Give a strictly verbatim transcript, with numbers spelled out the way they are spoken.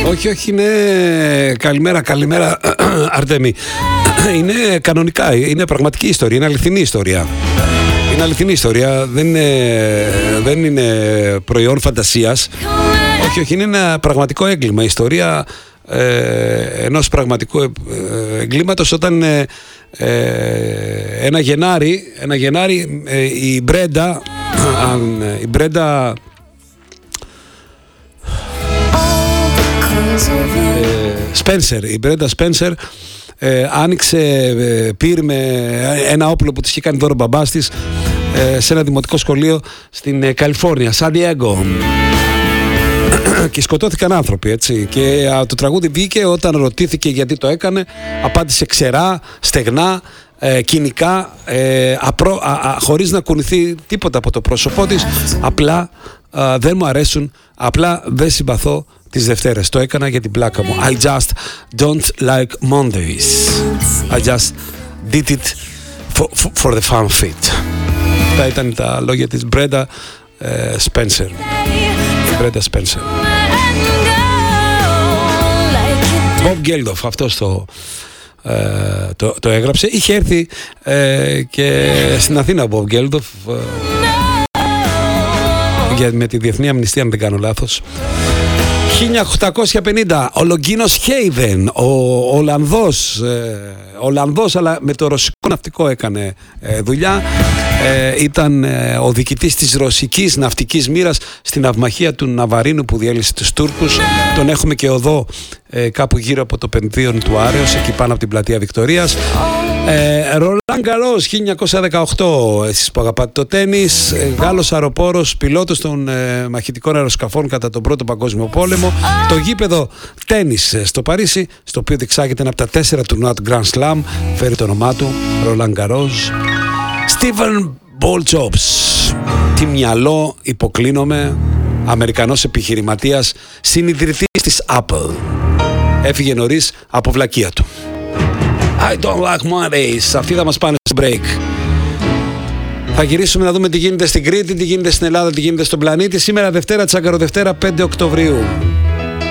Όχι, όχι, είναι καλημέρα, καλημέρα Αρτέμι. Είναι κανονικά, είναι πραγματική ιστορία, είναι αληθινή ιστορία. Είναι αληθινή ιστορία, δεν είναι, δεν είναι προϊόν φαντασίας. Όχι, όχι, είναι ένα πραγματικό έγκλημα. Η ιστορία ε, ενός πραγματικού ε, εγκλήματος όταν ε, ε, ένα Γενάρη, ένα Γενάρη ε, η Μπρέντα, η Μπρέντα Σπένσερ, η Μπρέντα Σπένσερ ε, άνοιξε ε, πυρ με ένα όπλο που της είχε κάνει δώρο μπαμπάς της ε, σε ένα δημοτικό σχολείο στην ε, Καλιφόρνια, Σαν Διέγκο. Και σκοτώθηκαν άνθρωποι, έτσι. Και α, το τραγούδι βγήκε όταν ρωτήθηκε γιατί το έκανε, απάντησε ξερά, στεγνά, ε, κοινικά, ε, απρό, α, α, χωρίς να κουνηθεί τίποτα από το πρόσωπό της. Απλά α, δεν μου αρέσουν, απλά δεν συμπαθώ τις Δευτέρες. Το έκανα για την πλάκα μου. I just don't like Mondays. I just did it for, for, for the fun of it. Αυτά ήταν τα λόγια της Brenda ε, Spencer. Brenda Spencer. Bob Geldof, αυτός το, ε, το, το έγραψε. Είχε έρθει ε, και στην Αθήνα ο Bob Geldof ε, για, με τη Διεθνή Αμνηστία, αν δεν κάνω λάθος. χίλια οκτακόσια πενήντα, ο Λογκίνος Χέιβεν, ο Ολλανδός, ε, Ολλανδός αλλά με το ρωσικό ναυτικό έκανε ε, δουλειά. Ε, ήταν ε, ο διοικητής της ρωσικής ναυτικής μοίρας στην ναυμαχία του Ναβαρίνου που διέλυσε τους Τούρκους. Τον έχουμε και οδό ε, κάπου γύρω από το Πενδύον του Άρεως, εκεί πάνω από την πλατεία Βικτωρίας. Ε, Ρολάν Γκαρός χίλια εννιακόσια δεκαοκτώ, εσείς που αγαπάτε το τένις, ε, Γάλλος αεροπόρος, πιλότος των ε, μαχητικών αεροσκαφών κατά τον Πρώτο Παγκόσμιο Πόλεμο. Το γήπεδο τένις ε, στο Παρίσι, στο οποίο διεξάγεται ένα από τα τέσσερα τουρνουά του Grand Slam, φέρει το όνομά του, Ρολάν Γκαρός. Στίβεν Μπολτζόμπς, τι μυαλό, υποκλίνομαι, Αμερικανός επιχειρηματίας, συνιδρυτής της Apple. Έφυγε νωρίς από βλακεία του. I don't like Mondays. Αυτοί θα μας πάνε στο break. Θα γυρίσουμε να δούμε τι γίνεται στην Κρήτη, τι γίνεται στην Ελλάδα, τι γίνεται στον πλανήτη. Σήμερα Δευτέρα, Τσάγκαρο Δευτέρα, πέντε Οκτωβρίου.